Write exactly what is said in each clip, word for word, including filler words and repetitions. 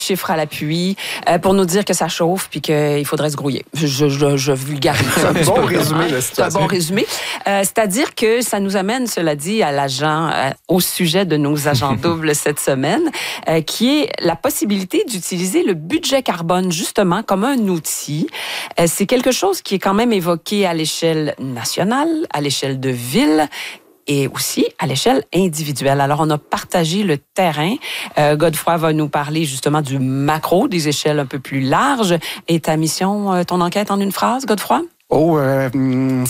chiffres à l'appui euh, pour nous dire que ça chauffe puis qu'il faudrait se grouiller. Je, je, je vulgarise. C'est un bon résumé de la situation. C'est un bon résumé. Euh, c'est-à-dire que ça nous amène, cela dit, à l'agent, euh, au sujet de nos agents doubles cette semaine, euh, qui est la possibilité d'utiliser le budget carbone justement comme un outil. Euh, c'est quelque chose qui est quand même évoqué à l'échelle nationale, à l'échelle de ville, et aussi à l'échelle individuelle. Alors, on a partagé le terrain. Euh, Godefroy va nous parler justement du macro, des échelles un peu plus larges. Et ta mission, euh, ton enquête en une phrase, Godefroy? Oh, euh, hum,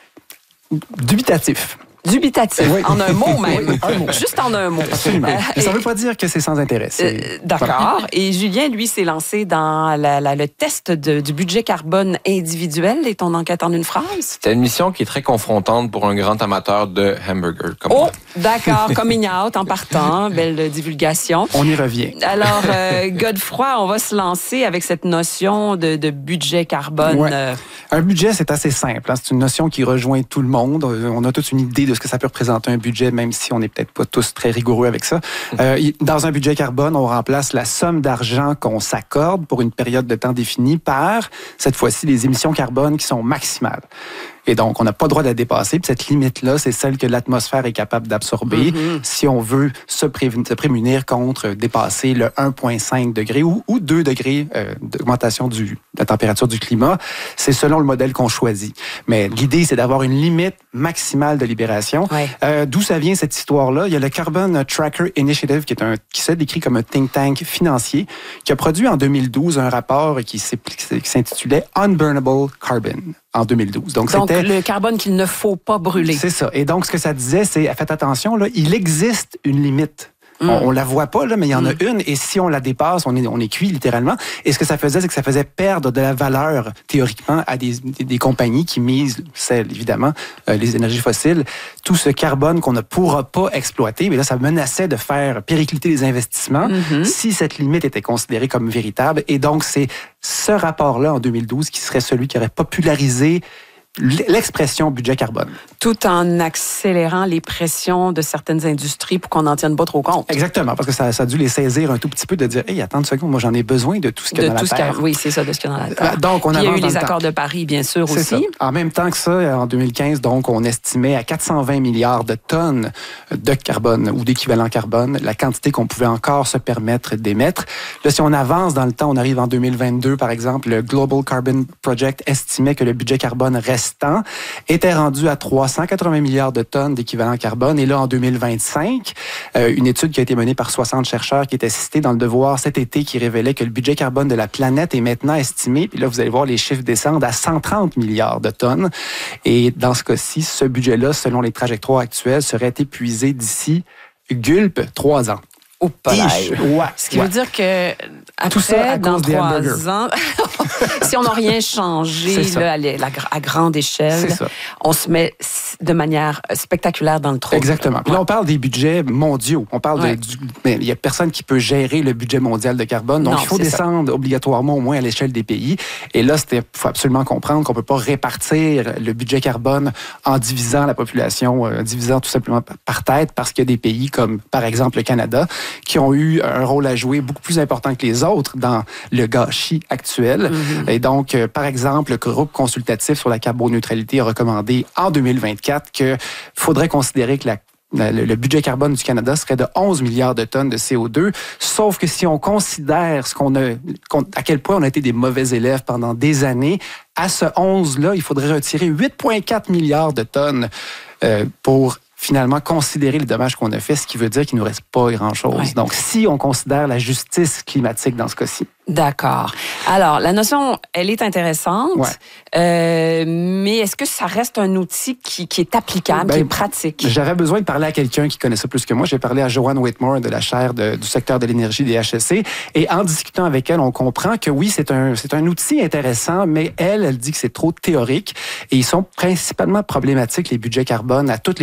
dubitatif. Dubitatif, oui. En un mot même. Oui, un mot. Juste en un mot. Absolument. Euh, Mais ça ne veut pas dire que c'est sans intérêt. C'est... Euh, d'accord. Voilà. Et Julien, lui, s'est lancé dans la, la, le test de, du budget carbone individuel et ton enquête en une phrase. C'était une mission qui est très confrontante pour un grand amateur de hamburger comme oh, moi. D'accord. Coming out en partant. Belle divulgation. On y revient. Alors, euh, Godefroy, on va se lancer avec cette notion de, de budget carbone. Ouais. Euh... Un budget, c'est assez simple. Hein? C'est une notion qui rejoint tout le monde. On a toute une idée de ce que ça peut représenter un budget, même si on n'est peut-être pas tous très rigoureux avec ça. Euh, dans un budget carbone, on remplace la somme d'argent qu'on s'accorde pour une période de temps définie par, cette fois-ci, les émissions carbone qui sont maximales. Et donc, on n'a pas le droit de la dépasser. Puis cette limite-là, c'est celle que l'atmosphère est capable d'absorber mm-hmm. si on veut se, pré- se prémunir contre dépasser le un virgule cinq degré ou, ou deux degrés euh, d'augmentation du, de la température du climat. C'est selon le modèle qu'on choisit. Mais l'idée, c'est d'avoir une limite maximale de libération. Ouais. Euh, d'où ça vient, cette histoire-là? Il y a le Carbon Tracker Initiative, qui est un qui se décrit comme un think tank financier, qui a produit en deux mille douze un rapport qui, qui s'intitulait Unburnable Carbon. En deux mille douze. Donc, donc c'était... le carbone qu'il ne faut pas brûler. C'est ça. Et donc, ce que ça disait, c'est, faites attention, là, il existe une limite. Mm. On, on la voit pas, là, mais il y en mm. a une. Et si on la dépasse, on est, on est cuit, littéralement. Et ce que ça faisait, c'est que ça faisait perdre de la valeur, théoriquement, à des, des, des compagnies qui misent, celles, évidemment, euh, les énergies fossiles. Tout ce carbone qu'on ne pourra pas exploiter, mais là, ça menaçait de faire péricliter les investissements mm-hmm. si cette limite était considérée comme véritable. Et donc, c'est ce rapport-là, en deux mille douze, qui serait celui qui aurait popularisé l'expression budget carbone. Tout en accélérant les pressions de certaines industries pour qu'on n'en tienne pas trop compte. Exactement, parce que ça, ça a dû les saisir un tout petit peu de dire « Hey, attends une seconde, moi j'en ai besoin de tout ce qu'il y a dans la terre. » Oui, c'est ça, de ce qu'il y a dans la terre. Donc, on Puis, il y a eu les accords de Paris, bien sûr, c'est aussi. Ça. En même temps que ça, en deux mille quinze, donc, on estimait à quatre cent vingt milliards de tonnes de carbone ou d'équivalent carbone la quantité qu'on pouvait encore se permettre d'émettre. Là, si on avance dans le temps, on arrive en deux mille vingt-deux, par exemple, le Global Carbon Project estimait que le budget carbone restant était rendu à trois cent quatre-vingts milliards de tonnes d'équivalent carbone. Et là, en deux mille vingt-cinq, euh, une étude qui a été menée par soixante chercheurs qui était citée dans Le Devoir cet été qui révélait que le budget carbone de la planète est maintenant estimé, puis là, vous allez voir les chiffres descendent, à cent trente milliards de tonnes. Et dans ce cas-ci, ce budget-là, selon les trajectoires actuelles, serait épuisé d'ici, gulpe, trois ans. Au palais. Ouais, Ce qui ouais. veut dire que après, tout ça à dans cause trois ans, si on n'a rien changé là, à, la, à grande échelle, on se met de manière spectaculaire dans le trou. Exactement. Puis là, on parle des budgets mondiaux. On parle ouais. de... Du, mais il n'y a personne qui peut gérer le budget mondial de carbone. Donc, non, il faut descendre ça. obligatoirement au moins à l'échelle des pays. Et là, il faut absolument comprendre qu'on ne peut pas répartir le budget carbone en divisant la population, en divisant tout simplement par tête, parce qu'il y a des pays comme, par exemple, le Canada, qui ont eu un rôle à jouer beaucoup plus important que les autres dans le gâchis actuel. Mm-hmm. Et donc, euh, par exemple, le groupe consultatif sur la carboneutralité a recommandé en deux mille vingt-quatre qu'il faudrait considérer que la Le budget carbone du Canada serait de onze milliards de tonnes de C O deux, sauf que si on considère ce qu'on a, à quel point on a été des mauvais élèves pendant des années, à ce onze-là, il faudrait retirer huit virgule quatre milliards de tonnes euh, pour finalement considérer les dommages qu'on a fait, ce qui veut dire qu'il ne nous reste pas grand-chose. Ouais. Donc, si on considère la justice climatique dans ce cas-ci. D'accord. Alors, la notion, elle est intéressante, ouais. euh, mais est-ce que ça reste un outil qui, qui est applicable, ben, qui est pratique? J'avais besoin de parler à quelqu'un qui connaît ça plus que moi. J'ai parlé à Joanne Whitmore de la chaire de, du secteur de l'énergie des H E C. Et en discutant avec elle, on comprend que oui, c'est un, c'est un outil intéressant, mais elle, elle dit que c'est trop théorique. Et ils sont principalement problématiques, les budgets carbone, à toutes les échelles.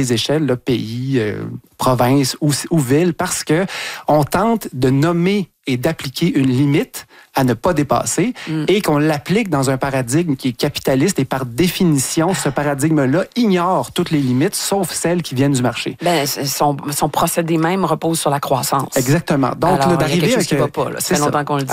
échelle, là, pays, euh, province ou, ou ville, parce que on tente de nommer et d'appliquer une limite à ne pas dépasser mm. et qu'on l'applique dans un paradigme qui est capitaliste et par définition, ce paradigme-là ignore toutes les limites, sauf celles qui viennent du marché. Ben, son, son procédé même repose sur la croissance. Exactement. Donc, Alors, là, d'arriver il y a quelque chose avec... qui va pas, là. Ça fait longtemps qu'on le dit.